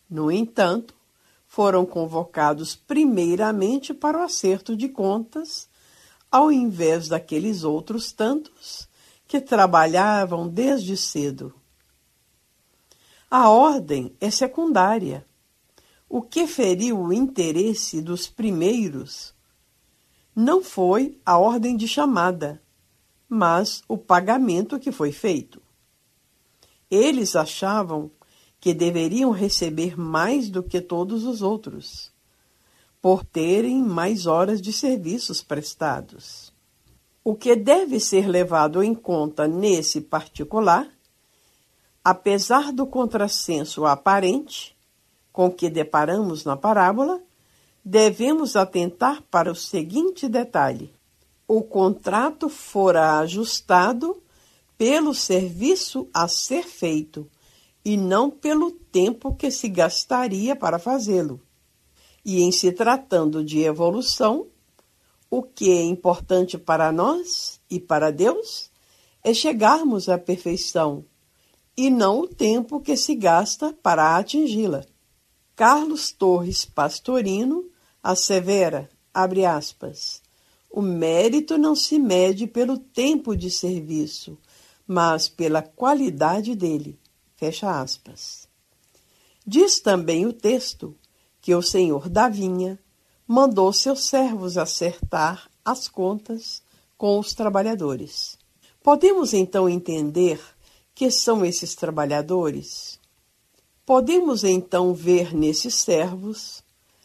No entanto, foram convocados primeiramente para o acerto de contas, ao invés daqueles outros tantos que trabalhavam desde cedo. A ordem é secundária. O que feriu o interesse dos primeiros não foi a ordem de chamada, mas o pagamento que foi feito. Eles achavam que deveriam receber mais do que todos os outros, por terem mais horas de serviços prestados. O que deve ser levado em conta nesse particular, apesar do contrassenso aparente com que deparamos na parábola, devemos atentar para o seguinte detalhe: o contrato fora ajustado pelo serviço a ser feito e não pelo tempo que se gastaria para fazê-lo. E em se tratando de evolução, o que é importante para nós e para Deus é chegarmos à perfeição e não o tempo que se gasta para atingi-la. Carlos Torres Pastorino assevera, abre aspas, o mérito não se mede pelo tempo de serviço, mas pela qualidade dele, fecha aspas. Diz também o texto que o senhor da vinha mandou seus servos acertar as contas com os trabalhadores. Podemos então entender que são esses trabalhadores? Podemos então ver nesses servos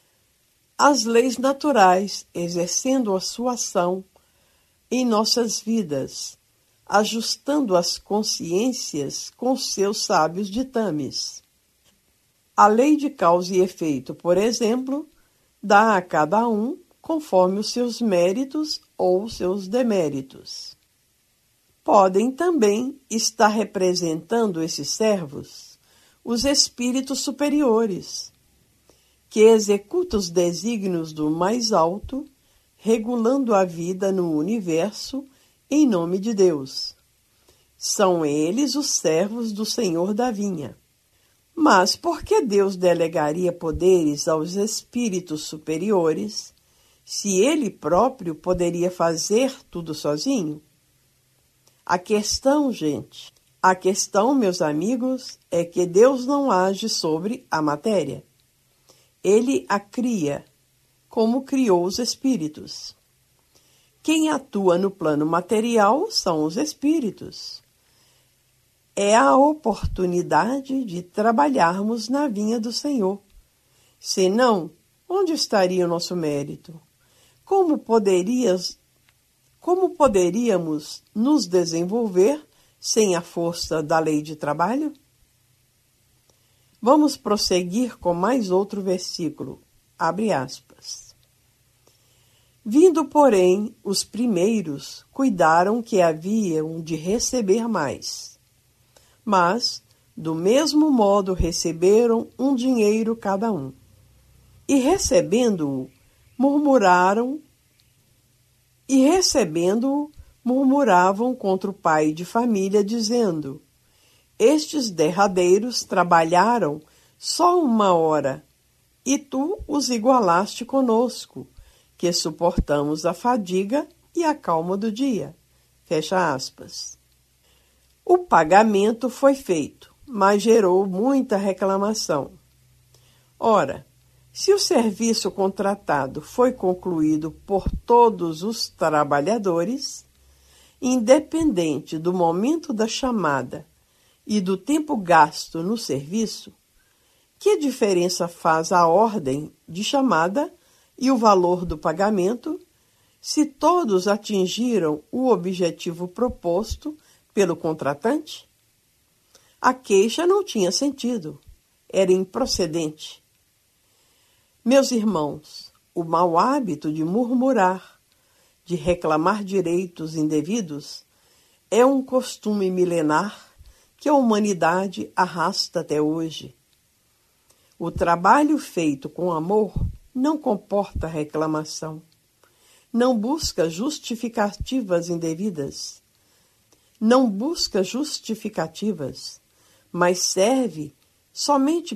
as leis naturais exercendo a sua ação em nossas vidas, ajustando as consciências com seus sábios ditames. A lei de causa e efeito, por exemplo, dá a cada um conforme os seus méritos ou seus deméritos. Podem também estar representando esses servos os espíritos superiores, que executam os desígnios do mais alto, regulando a vida no universo em nome de Deus. São eles os servos do Senhor da vinha. Mas por que Deus delegaria poderes aos espíritos superiores, se Ele próprio poderia fazer tudo sozinho? A questão, meus amigos, é que Deus não age sobre a matéria. Ele a cria, como criou os espíritos. Quem atua no plano material são os espíritos. É a oportunidade de trabalharmos na vinha do Senhor. Senão, onde estaria o nosso mérito? Como poderíamos nos desenvolver sem a força da lei de trabalho? Vamos prosseguir com mais outro versículo. Abre aspas. Vindo, porém, os primeiros cuidaram que haviam de receber mais. Mas, do mesmo modo, receberam um dinheiro cada um. E recebendo-o, murmuravam contra o pai de família, dizendo: estes derradeiros trabalharam só 1 hora, e tu os igualaste conosco, que suportamos a fadiga e a calma do dia. Fecha aspas. O pagamento foi feito, mas gerou muita reclamação. Ora, se o serviço contratado foi concluído por todos os trabalhadores, independente do momento da chamada e do tempo gasto no serviço, que diferença faz a ordem de chamada e o valor do pagamento, se todos atingiram o objetivo proposto pelo contratante? A queixa não tinha sentido, era improcedente. Meus irmãos, o mau hábito de murmurar, de reclamar direitos indevidos, é um costume milenar que a humanidade arrasta até hoje. O trabalho feito com amor não comporta reclamação, não busca justificativas indevidas, mas serve somente